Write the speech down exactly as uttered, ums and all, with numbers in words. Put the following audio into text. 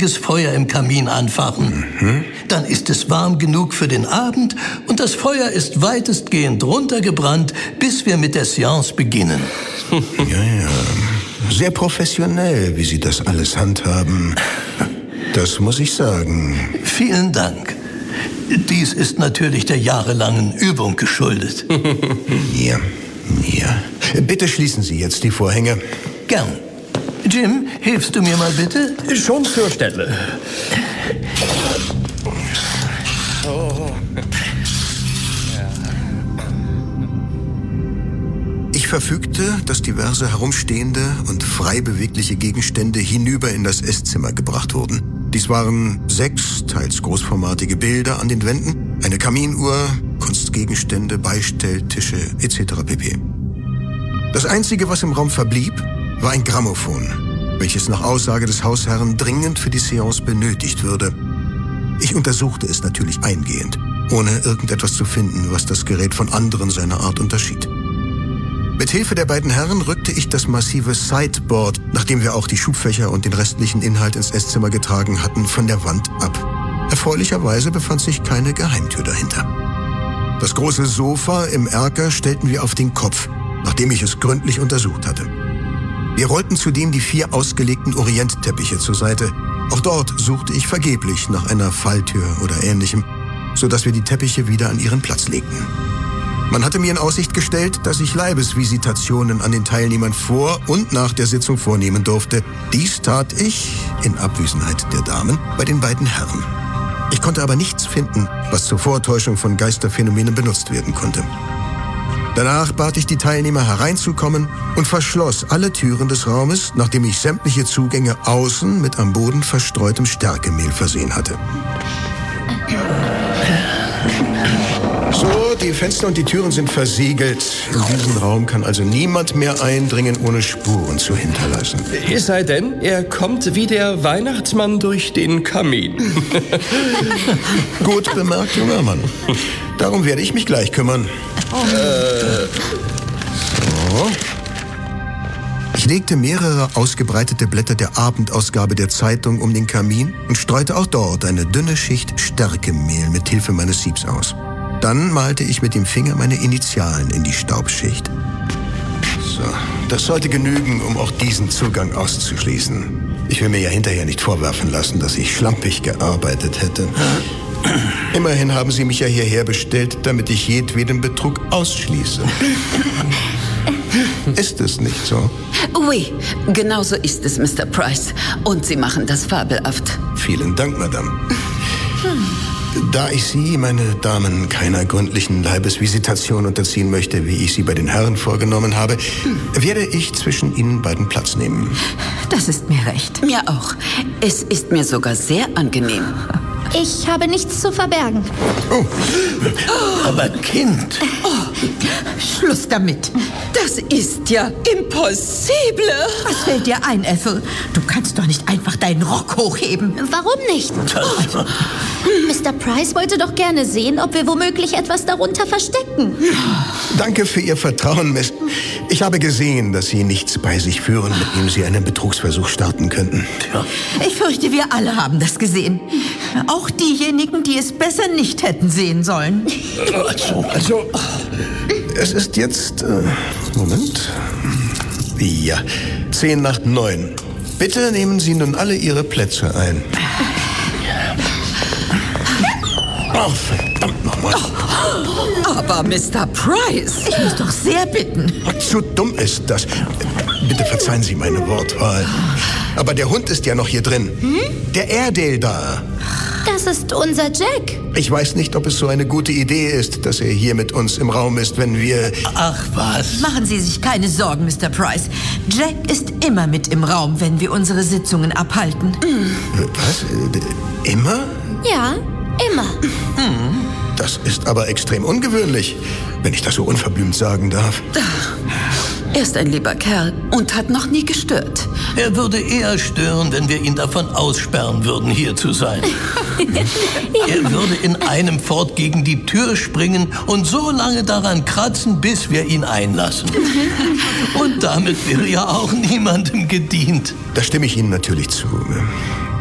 kräftiges Feuer im Kamin anfachen. Mhm. Dann ist es warm genug für den Abend und das Feuer ist weitestgehend runtergebrannt, bis wir mit der Seance beginnen. Ja, ja. Sehr professionell, wie Sie das alles handhaben. Das muss ich sagen. Vielen Dank. Dies ist natürlich der jahrelangen Übung geschuldet. Ja, ja. Bitte schließen Sie jetzt die Vorhänge. Gern. Jim, hilfst du mir mal bitte? Schon zur Stelle. Oh. Ich verfügte, dass diverse herumstehende und frei bewegliche Gegenstände hinüber in das Esszimmer gebracht wurden. Dies waren sechs, teils großformatige Bilder an den Wänden, eine Kaminuhr, Kunstgegenstände, Beistelltische et cetera pp. Das Einzige, was im Raum verblieb, war ein Grammophon, welches nach Aussage des Hausherrn dringend für die Seance benötigt würde. Ich untersuchte es natürlich eingehend, ohne irgendetwas zu finden, was das Gerät von anderen seiner Art unterschied. Mit Hilfe der beiden Herren rückte ich das massive Sideboard, nachdem wir auch die Schubfächer und den restlichen Inhalt ins Esszimmer getragen hatten, von der Wand ab. Erfreulicherweise befand sich keine Geheimtür dahinter. Das große Sofa im Erker stellten wir auf den Kopf, nachdem ich es gründlich untersucht hatte. Wir rollten zudem die vier ausgelegten Orientteppiche zur Seite. Auch dort suchte ich vergeblich nach einer Falltür oder Ähnlichem, sodass wir die Teppiche wieder an ihren Platz legten. Man hatte mir in Aussicht gestellt, dass ich Leibesvisitationen an den Teilnehmern vor und nach der Sitzung vornehmen durfte. Dies tat ich, in Abwesenheit der Damen, bei den beiden Herren. Ich konnte aber nichts finden, was zur Vortäuschung von Geisterphänomenen benutzt werden konnte. Danach bat ich die Teilnehmer hereinzukommen und verschloss alle Türen des Raumes, nachdem ich sämtliche Zugänge außen mit am Boden verstreutem Stärkemehl versehen hatte. So, die Fenster und die Türen sind versiegelt. In diesen Raum kann also niemand mehr eindringen, ohne Spuren zu hinterlassen. Es sei denn, er kommt wie der Weihnachtsmann durch den Kamin. Gut bemerkt, junger Mann. Darum werde ich mich gleich kümmern. Äh. So. Ich legte mehrere ausgebreitete Blätter der Abendausgabe der Zeitung um den Kamin und streute auch dort eine dünne Schicht Stärkemehl mit Hilfe meines Siebs aus. Dann malte ich mit dem Finger meine Initialen in die Staubschicht. So, das sollte genügen, um auch diesen Zugang auszuschließen. Ich will mir ja hinterher nicht vorwerfen lassen, dass ich schlampig gearbeitet hätte. Immerhin haben Sie mich ja hierher bestellt, damit ich jedweden Betrug ausschließe. Ist es nicht so? Oui, genau so ist es, Mister Price. Und Sie machen das fabelhaft. Vielen Dank, Madame. Hm. Da ich Sie, meine Damen, keiner gründlichen Leibesvisitation unterziehen möchte, wie ich sie bei den Herren vorgenommen habe, hm. werde ich zwischen Ihnen beiden Platz nehmen. Das ist mir recht. Mir auch. Es ist mir sogar sehr angenehm. Ich habe nichts zu verbergen. Oh, aber Kind. Oh, Schluss damit. Das ist ja impossible. Was fällt dir ein, Ethel? Du kannst doch nicht einfach deinen Rock hochheben. Warum nicht? Oh. Mister Price wollte doch gerne sehen, ob wir womöglich etwas darunter verstecken. Danke für Ihr Vertrauen, Miss. Ich habe gesehen, dass Sie nichts bei sich führen, mit dem Sie einen Betrugsversuch starten könnten. Ja. Ich fürchte, wir alle haben das gesehen. Auch diejenigen, die es besser nicht hätten sehen sollen. Also, also es ist jetzt... Äh, Moment. Ja, zehn nach neun. Bitte nehmen Sie nun alle Ihre Plätze ein. Oh, verdammt nochmal. Oh, aber Mister Price... Ich muss doch sehr bitten. Zu dumm ist das. Bitte verzeihen Sie meine Wortwahl. Aber der Hund ist ja noch hier drin. Hm? Der Airedale da. Das ist unser Jack. Ich weiß nicht, ob es so eine gute Idee ist, dass er hier mit uns im Raum ist, wenn wir... Ach was. Machen Sie sich keine Sorgen, Mister Price. Jack ist immer mit im Raum, wenn wir unsere Sitzungen abhalten. Was? Immer? Ja, immer. Hm. Das ist aber extrem ungewöhnlich, wenn ich das so unverblümt sagen darf. Er ist ein lieber Kerl und hat noch nie gestört. Er würde eher stören, wenn wir ihn davon aussperren würden, hier zu sein. Er würde in einem fort gegen die Tür springen und so lange daran kratzen, bis wir ihn einlassen. Und damit wäre ja auch niemandem gedient. Da stimme ich Ihnen natürlich zu.